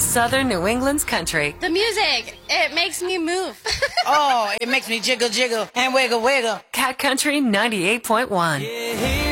Southern New England's country. The music, it makes me move. Oh, it makes me jiggle, jiggle, and wiggle, wiggle. Cat Country 98.1.